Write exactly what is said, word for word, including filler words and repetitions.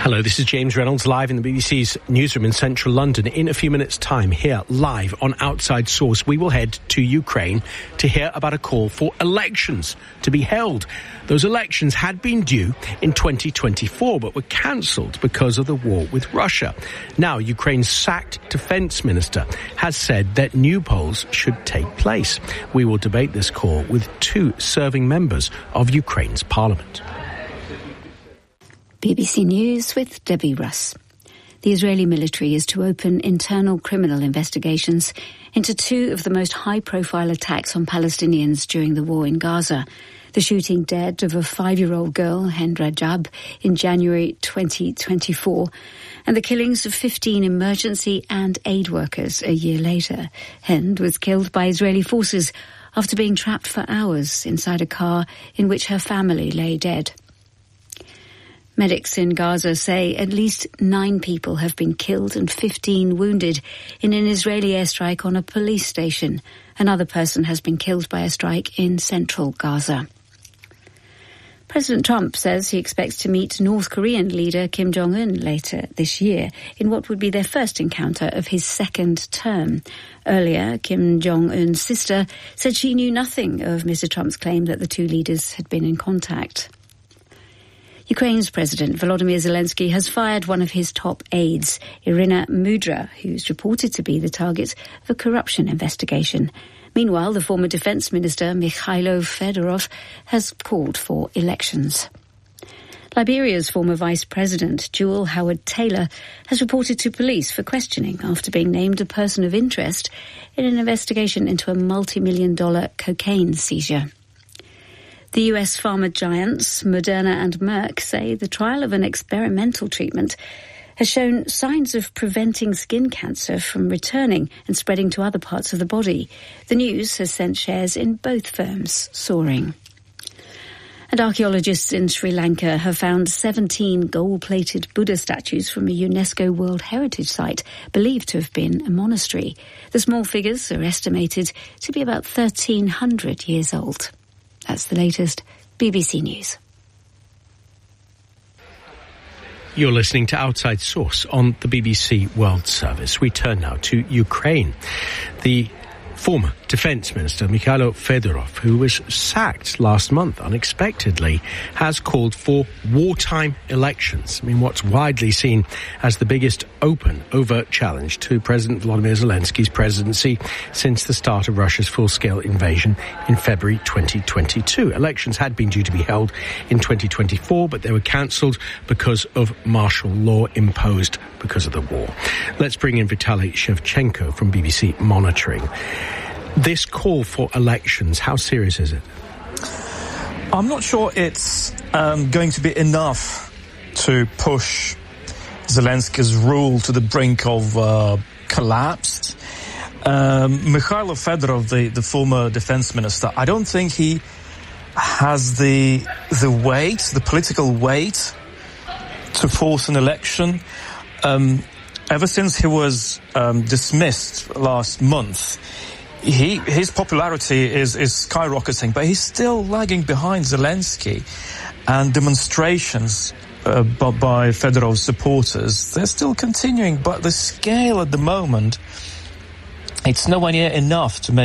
Hello, this is James Reynolds, live in the B B C's newsroom in central London. In a few minutes' time, here, live on Outside Source, we will head to Ukraine to hear about a call for elections to be held. Those elections had been due in twenty twenty-four, but were cancelled because of the war with Russia. Now, Ukraine's sacked defence minister has said that new polls should take place. We will debate this call with two serving members of Ukraine's parliament. B B C News with Debbie Russ. The Israeli military is to open internal criminal investigations into two of the most high-profile attacks on Palestinians during the war in Gaza. The shooting dead of a five-year-old girl, Hind Rajab, in January twenty twenty-four, and the killings of fifteen emergency and aid workers a year later. Hind was killed by Israeli forces after being trapped for hours inside a car in which her family lay dead. Medics in Gaza say at least nine people have been killed and fifteen wounded in an Israeli airstrike on a police station. Another person has been killed by a strike in central Gaza. President Trump says he expects to meet North Korean leader Kim Jong-un later this year in what would be their first encounter of his second term. Earlier, Kim Jong-un's sister said she knew nothing of Mister Trump's claim that the two leaders had been in contact. Ukraine's President Volodymyr Zelensky has fired one of his top aides, Irina Mudra, who's reported to be the target of a corruption investigation. Meanwhile, the former defence minister, Mikhailo Fedorov, has called for elections. Liberia's former vice president, Jewel Howard-Taylor, has reported to police for questioning after being named a person of interest in an investigation into a multi-million dollar cocaine seizure. The U S pharma giants Moderna and Merck say the trial of an experimental treatment has shown signs of preventing skin cancer from returning and spreading to other parts of the body. The news has sent shares in both firms soaring. And archaeologists in Sri Lanka have found seventeen gold-plated Buddha statues from a UNESCO World Heritage Site believed to have been a monastery. The small figures are estimated to be about thirteen hundred years old. That's the latest B B C News. You're listening to Outside Source on the B B C World Service. We turn now to Ukraine. The former defence minister, Mikhailo Fedorov, who was sacked last month unexpectedly, has called for wartime elections. I mean, what's widely seen as the biggest open, overt challenge to President Volodymyr Zelensky's presidency since the start of Russia's full-scale invasion in February twenty twenty-two. Elections had been due to be held in twenty twenty-four, but they were cancelled because of martial law imposed because of the war. Let's bring in Vitaly Shevchenko from B B C Monitoring. This call for elections, how serious is it? I'm not sure it's um, going to be enough to push Zelensky's rule to the brink of uh, collapse. Um, Mikhailo Fedorov, the, the former defense minister, I don't think he has the the weight, the political weight to force an election. Um, ever since he was um, dismissed last month, He, his popularity is, is skyrocketing, but he's still lagging behind Zelensky. And demonstrations uh, by, by Fedorov's supporters, they're still continuing, but the scale at the moment, it's nowhere near enough to make